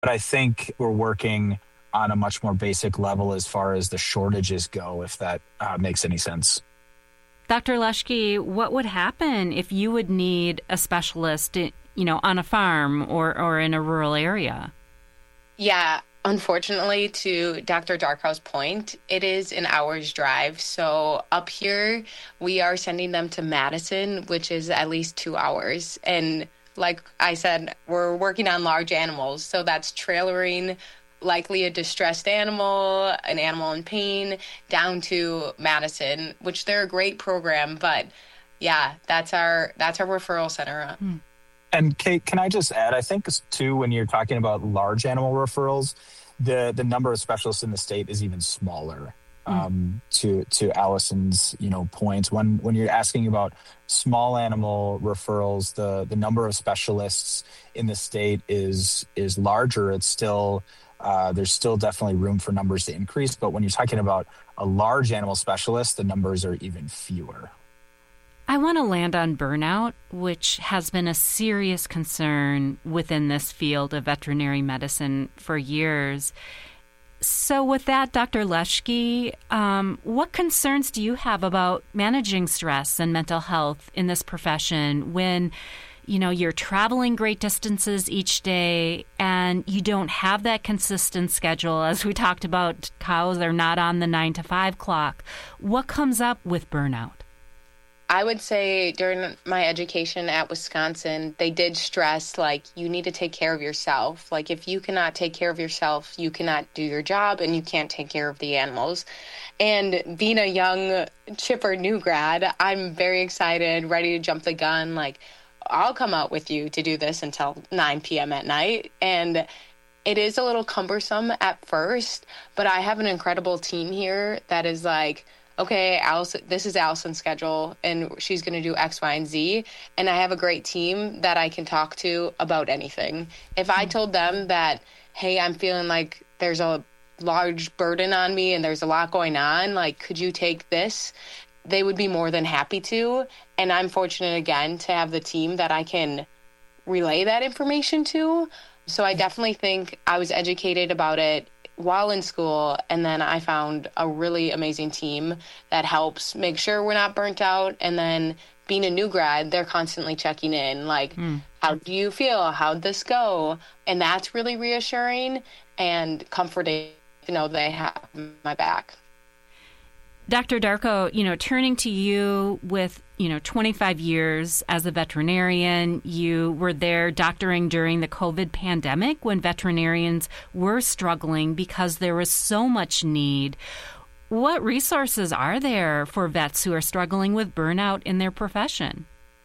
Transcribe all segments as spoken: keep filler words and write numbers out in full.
But I think we're working on a much more basic level as far as the shortages go, if that uh, makes any sense. Doctor Leschke, what would happen if you would need a specialist, you know, on a farm or, or in a rural area? Yeah, unfortunately, to Doctor Darkow's point, it is an hour's drive. So up here, we are sending them to Madison, which is at least two hours. And like I said, we're working on large animals. So that's trailering likely a distressed animal, an animal in pain, down to Madison, which they're a great program. But yeah, that's our that's our referral center. Hmm. And Kate, can I just add, I think too, when you're talking about large animal referrals, the the number of specialists in the state is even smaller. Mm. Um, to to Allison's, you know, points, when when you're asking about small animal referrals, the the number of specialists in the state is is larger. It's still uh, there's still definitely room for numbers to increase, but when you're talking about a large animal specialist, the numbers are even fewer. I want to land on burnout, which has been a serious concern within this field of veterinary medicine for years. So with that, Doctor Leschke, um, what concerns do you have about managing stress and mental health in this profession when, you know, you're traveling great distances each day and you don't have that consistent schedule? As we talked about, cows are not on the nine to five clock. What comes up with burnout? I would say during my education at Wisconsin, they did stress, like, you need to take care of yourself. Like, if you cannot take care of yourself, you cannot do your job and you can't take care of the animals. And being a young, chipper new grad, I'm very excited, ready to jump the gun. Like, I'll come out with you to do this until nine p.m. at night. And it is a little cumbersome at first, but I have an incredible team here that is like, okay, Allison, this is Allison's schedule, and she's going to do X, Y, and Z. And I have a great team that I can talk to about anything. If I told them that, hey, I'm feeling like there's a large burden on me and there's a lot going on, like, could you take this? They would be more than happy to. And I'm fortunate, again, to have the team that I can relay that information to. So I definitely think I was educated about it while in school, and then I found a really amazing team that helps make sure we're not burnt out. And then being a new grad, they're constantly checking in, like, mm. how do you feel? How'd this go? And that's really reassuring and comforting to know they have my back. Doctor Darkow, you know, turning to you with, you know, twenty-five years as a veterinarian, you were there doctoring during the COVID pandemic when veterinarians were struggling because there was so much need. What resources are there for vets who are struggling with burnout in their profession?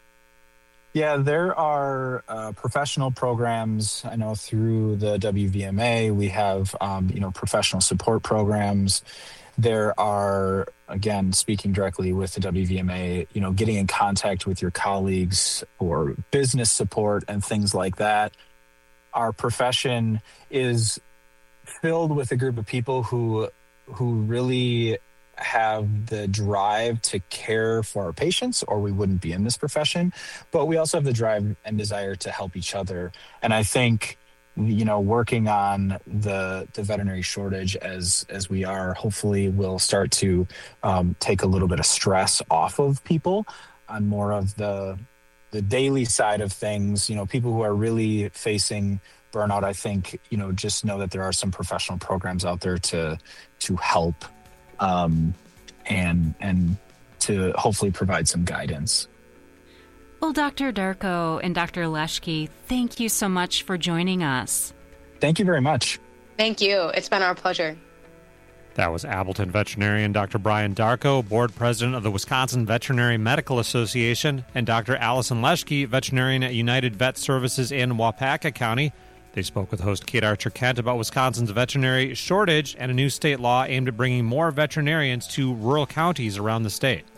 Yeah, there are uh, professional programs. I know through the W V M A, we have, um, you know, professional support programs. There are, again, speaking directly with the W V M A, you know, getting in contact with your colleagues for business support and things like that. Our profession is filled with a group of people who who really have the drive to care for our patients, or we wouldn't be in this profession. But we also have the drive and desire to help each other. And I think, you know, working on the the veterinary shortage as as we are, hopefully will start to um, take a little bit of stress off of people on more of the the daily side of things. You know, people who are really facing burnout, I think, you know, just know that there are some professional programs out there to to help um, and and to hopefully provide some guidance. Well, Doctor Darkow and Doctor Leschke, thank you so much for joining us. Thank you very much. Thank you. It's been our pleasure. That was Appleton veterinarian Doctor Brian Darkow, board president of the Wisconsin Veterinary Medical Association, and Doctor Allison Leschke, veterinarian at United Vet Services in Waupaca County. They spoke with host Kate Archer-Kent about Wisconsin's veterinary shortage and a new state law aimed at bringing more veterinarians to rural counties around the state.